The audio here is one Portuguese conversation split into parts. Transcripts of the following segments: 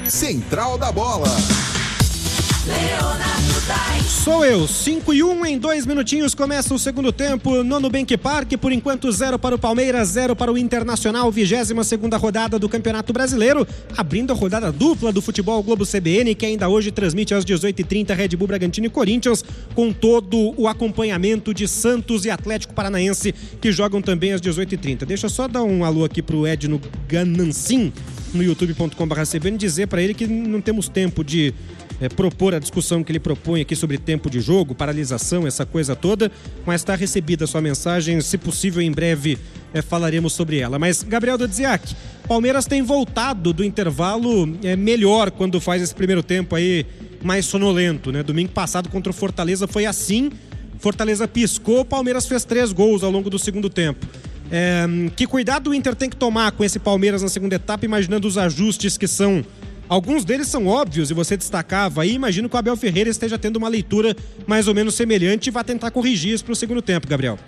Central da Bola. Sou eu, 5-1 em 2 minutinhos, começa o segundo tempo no Nubank Park, por enquanto 0 para o Palmeiras, 0 para o Internacional, 22ª rodada do Campeonato Brasileiro, abrindo a rodada dupla do Futebol Globo CBN, que ainda hoje transmite às 18h30 Red Bull Bragantino e Corinthians, com todo o acompanhamento de Santos e Atlético Paranaense, que jogam também às 18h30. Deixa eu só dar um alô aqui pro Edno Ganancin, no youtube.com/CBN, dizer para ele que não temos tempo de propor a discussão que ele propõe aqui sobre tempo de jogo, paralisação, essa coisa toda, mas está recebida a sua mensagem, se possível em breve falaremos sobre ela. Mas Gabriel Dodziak, Palmeiras tem voltado do intervalo melhor quando faz esse primeiro tempo aí mais sonolento, né? Domingo passado contra o Fortaleza foi assim, Fortaleza piscou, Palmeiras fez 3 gols ao longo do segundo tempo. Que cuidado o Inter tem que tomar com esse Palmeiras na segunda etapa, imaginando os ajustes que são... Alguns deles são óbvios e você destacava aí. Imagino que o Abel Ferreira esteja tendo uma leitura mais ou menos semelhante e vai tentar corrigir isso para o segundo tempo, Gabriel.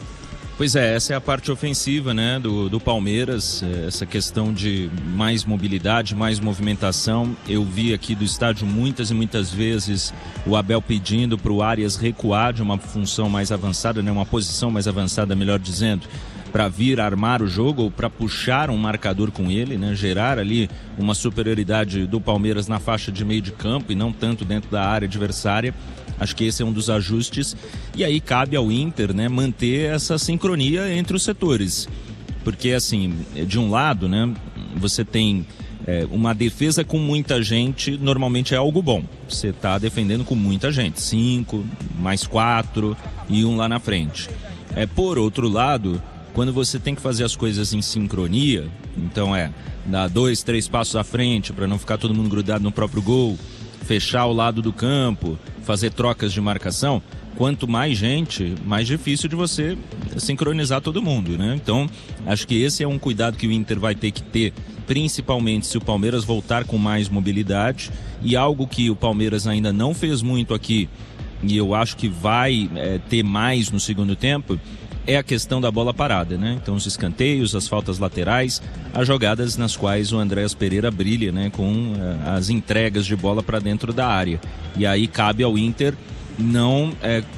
Pois é, essa é a parte ofensiva, né, do Palmeiras, essa questão de mais mobilidade, mais movimentação. Eu vi aqui do estádio muitas e muitas vezes o Abel pedindo para o Arias recuar de uma função mais avançada, né, uma posição mais avançada, melhor dizendo, para vir armar o jogo ou para puxar um marcador com ele, né? Gerar ali uma superioridade do Palmeiras na faixa de meio de campo e não tanto dentro da área adversária. Acho que esse é um dos ajustes. E aí cabe ao Inter, né, manter essa sincronia entre os setores. Porque, assim, de um lado, né, você tem uma defesa com muita gente, normalmente é algo bom. Você está defendendo com muita gente. 5, mais 4 e 1 lá na frente. Por outro lado... Quando você tem que fazer as coisas em sincronia, então dar 2, 3 passos à frente para não ficar todo mundo grudado no próprio gol, fechar o lado do campo, fazer trocas de marcação, quanto mais gente, mais difícil de você sincronizar todo mundo, né? Então, acho que esse é um cuidado que o Inter vai ter que ter, principalmente se o Palmeiras voltar com mais mobilidade, e algo que o Palmeiras ainda não fez muito aqui, e eu acho que vai ter mais no segundo tempo, é a questão da bola parada, né? Então os escanteios, as faltas laterais, as jogadas nas quais o Andréas Pereira brilha, né? Com as entregas de bola para dentro da área. E aí cabe ao Inter não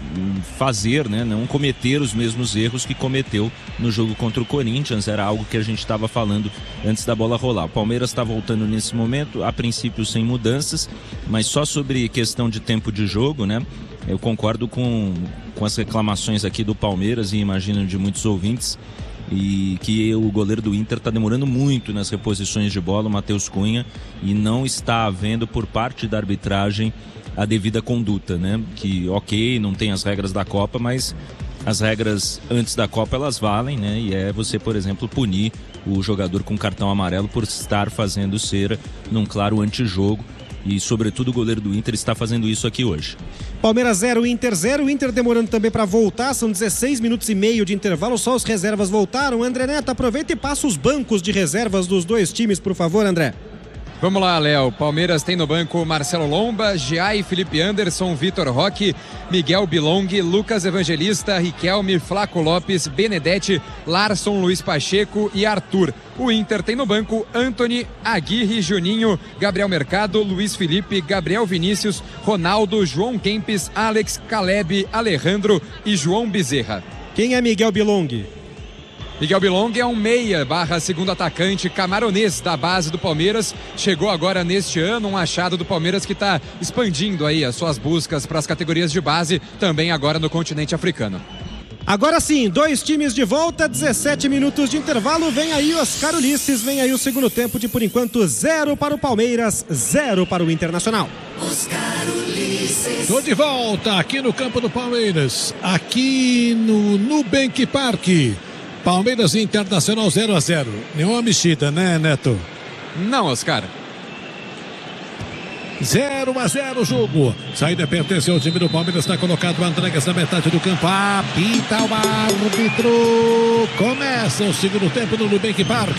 fazer, né? Não cometer os mesmos erros que cometeu no jogo contra o Corinthians. Era algo que a gente estava falando antes da bola rolar. O Palmeiras está voltando nesse momento, a princípio sem mudanças, mas só sobre questão de tempo de jogo, né? Eu concordo com as reclamações aqui do Palmeiras e imagino de muitos ouvintes, e que o goleiro do Inter está demorando muito nas reposições de bola, o Matheus Cunha, e não está havendo por parte da arbitragem a devida conduta, né? Que ok, não tem as regras da Copa, mas as regras antes da Copa elas valem, né? E é você, por exemplo, punir o jogador com cartão amarelo por estar fazendo cera num claro antijogo. E, sobretudo, o goleiro do Inter está fazendo isso aqui hoje. Palmeiras 0, Inter 0. O Inter demorando também para voltar. São 16 minutos e meio de intervalo. Só os reservas voltaram. André Neto, aproveita e passa os bancos de reservas dos dois times, por favor, André. Vamos lá, Léo. Palmeiras tem no banco Marcelo Lomba, Giai, Felipe Anderson, Vitor Roque, Miguel Bilong, Lucas Evangelista, Riquelme, Flaco Lopes, Benedetti, Larson, Luiz Pacheco e Arthur. O Inter tem no banco Antony, Aguirre, Juninho, Gabriel Mercado, Luiz Felipe, Gabriel Vinícius, Ronaldo, João Kempes, Alex, Caleb, Alejandro e João Bezerra. Quem é Miguel Bilong? Miguel Bilong é um meia / segundo atacante camaronês da base do Palmeiras. Chegou agora neste ano, um achado do Palmeiras que está expandindo aí as suas buscas para as categorias de base, também agora no continente africano. Agora sim, 2 times de volta, 17 minutos de intervalo. Vem aí Oscar Ulisses, vem aí o segundo tempo de, por enquanto, 0 para o Palmeiras, 0 para o Internacional. Oscar Ulisses. Tô de volta aqui no campo do Palmeiras, aqui no Nubank Park. Palmeiras e Internacional 0-0. Nenhuma mexida, né, Neto? Não, Oscar. 0-0 o jogo. Saída pertence ao time do Palmeiras. Está colocado Andregas na metade do campo. Apita o árbitro. Começa o segundo tempo no Nubank Park.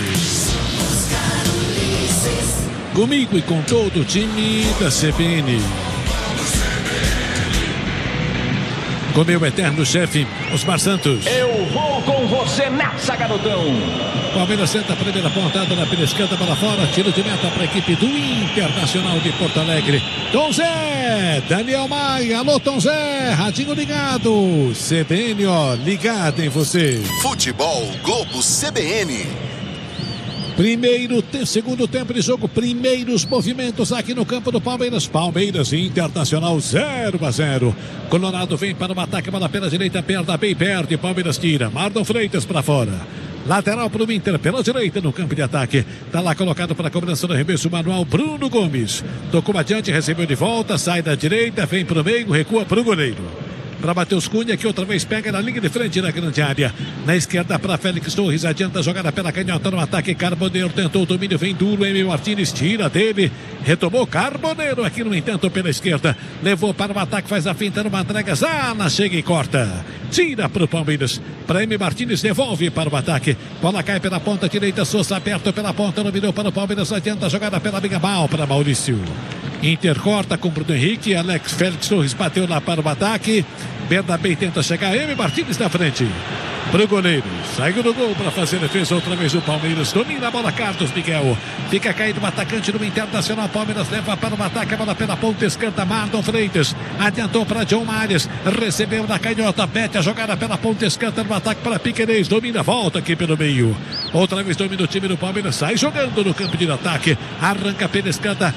Comigo e com todo o time da CBN. com meu eterno chefe, Osmar Santos. Eu vou com você nessa, garotão. Palmeiras senta a primeira pontada na pela esquerda, para fora, tiro de meta para a equipe do Internacional de Porto Alegre. Tom Zé, Daniel Maia, alô Tom Zé, radinho ligado, CBN, ó, ligado em você. Futebol Globo CBN. Segundo tempo de jogo, primeiros movimentos aqui no campo do Palmeiras. Palmeiras e Internacional 0-0. Colorado vem para o ataque, bola pela direita, perda bem perto, Palmeiras tira. Marlon Freitas para fora. Lateral para o Inter, pela direita no campo de ataque. Está lá colocado para a cobrança do arremesso manual, Bruno Gomes. Tocou adiante, recebeu de volta, sai da direita, vem para o meio, recua para o goleiro. Para Matheus Cunha, que outra vez pega na linha de frente na grande área. Na esquerda para Félix Torres, adianta a jogada pela canhota no ataque. Carboneiro tentou o domínio, vem duro. Emil Martínez tira dele, retomou Carboneiro aqui no entanto pela esquerda. Levou para o ataque, faz a finta numa entrega. Zana chega e corta. Tira para o Palmeiras. Para Emil Martínez, devolve para o ataque. Bola cai pela ponta direita, Souza aberto pela ponta, dominou para o Palmeiras. Adianta a jogada pela Bigabal para Maurício. Inter corta com Bruno Henrique. Alex Félix Torres bateu lá para o ataque. Bernabé tenta chegar, Emil Martínez na frente pro goleiro, saiu do gol para fazer defesa outra vez o Palmeiras, domina a bola Carlos Miguel, fica caído o atacante do Internacional. Palmeiras leva para o ataque, a bola pela ponta esquerda, Marlon Freitas adiantou para John Marias, recebeu na canhota, mete a jogada pela ponta esquerda no ataque para Piquerez, domina, volta aqui pelo meio, outra vez domina o time do Palmeiras, sai jogando no campo de ataque, arranca pela esquerda,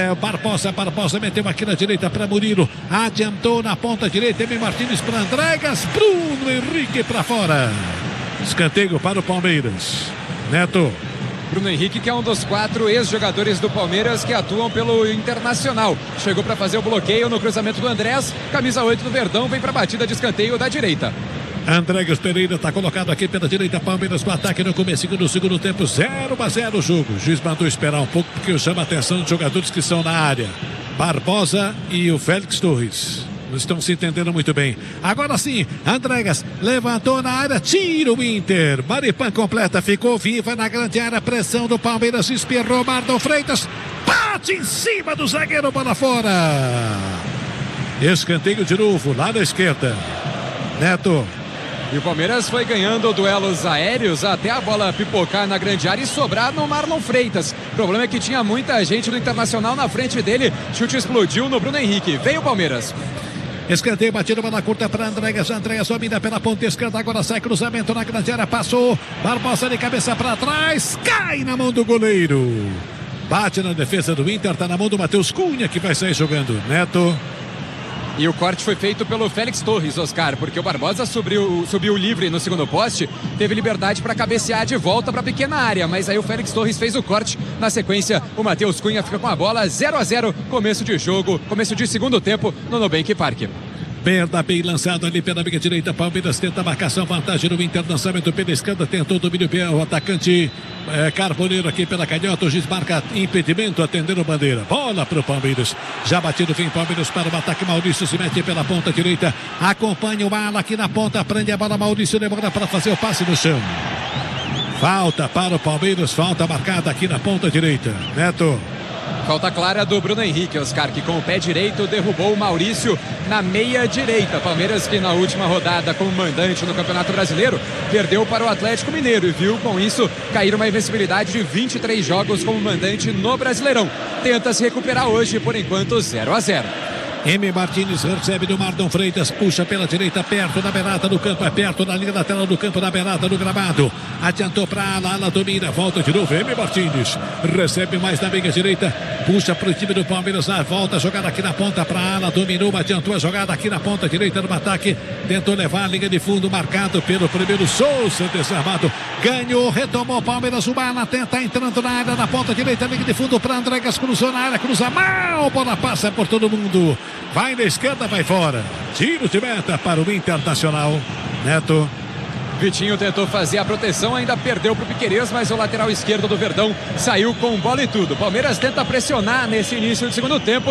Barbosa meteu aqui na direita para Murilo, adiantou na ponta direita, Emil Martínez para Andregas, Bruno Henrique para fora. Escanteio para o Palmeiras. Neto. Bruno Henrique, que é um dos 4 ex-jogadores do Palmeiras que atuam pelo Internacional. Chegou para fazer o bloqueio no cruzamento do Andrés. Camisa 8 do Verdão vem para a batida de escanteio da direita. Andregas Pereira está colocado aqui pela direita. Palmeiras com ataque no começo do segundo tempo. 0-0 o jogo. O juiz mandou esperar um pouco porque chama a atenção dos jogadores que estão na área. Barbosa e o Félix Torres. Não estão se entendendo muito bem. Agora sim, Andregas levantou na área, tira o Inter. Maripan completa, ficou viva na grande área. Pressão do Palmeiras, espirrou Marlon Freitas. Bate em cima do zagueiro, bola fora. Escanteio de novo, lá na esquerda. Neto. E o Palmeiras foi ganhando duelos aéreos até a bola pipocar na grande área e sobrar no Marlon Freitas. O problema é que tinha muita gente do Internacional na frente dele. Chute explodiu no Bruno Henrique. Veio o Palmeiras. Escanteio batido, bola curta para Andregas. Andregas domina pela ponta esquerda. Agora sai cruzamento na grande área. Passou. Barbosa de cabeça para trás. Cai na mão do goleiro. Bate na defesa do Inter. Está na mão do Matheus Cunha, que vai sair jogando. Neto. E o corte foi feito pelo Félix Torres, Oscar, porque o Barbosa subiu livre no segundo poste, teve liberdade para cabecear de volta para a pequena área, mas aí o Félix Torres fez o corte. Na sequência, o Matheus Cunha fica com a bola. 0-0, começo de jogo, começo de segundo tempo no Nubank Park. Perda bem lançado ali pela meia direita. Palmeiras tenta a marcação, vantagem no Inter, lançamento pela esquerda, tentou o domínio o atacante Carboneiro aqui pela canhota. O juiz marca impedimento, atendendo bandeira. Bola para o Palmeiras. Já batido, vem Palmeiras para o ataque. Maurício se mete pela ponta direita. Acompanha o ala aqui na ponta. Prende a bola. Maurício demora para fazer o passe no chão. Falta para o Palmeiras. Falta marcada aqui na ponta direita. Neto. Falta clara do Bruno Henrique, Oscar, que com o pé direito derrubou o Maurício na meia direita. Palmeiras, que na última rodada como mandante no Campeonato Brasileiro, perdeu para o Atlético Mineiro e viu com isso cair uma invencibilidade de 23 jogos como mandante no Brasileirão. Tenta se recuperar hoje, por enquanto 0-0. Emil Martínez recebe do Marlon Freitas, puxa pela direita, perto da beirada do campo, é perto da linha lateral do campo, da beirada do gramado. Adiantou para a ala, domina, volta de novo. Emil Martínez recebe mais na meia direita, puxa para o time do Palmeiras, volta a jogada aqui na ponta para a ala, dominou, adiantou a jogada aqui na ponta direita no ataque, tentou levar a linha de fundo, marcado pelo primeiro Souza, desarmado, ganhou, retomou o Palmeiras, o Bala tenta entrando na área, na ponta direita, linha de fundo para Andregas, cruzou na área, cruza mal, bola passa por todo mundo. Vai na esquerda, vai fora. Tiro de meta para o Internacional. Neto. Vitinho tentou fazer a proteção, ainda perdeu para o Piquerez, mas o lateral esquerdo do Verdão saiu com bola e tudo. Palmeiras tenta pressionar nesse início do segundo tempo.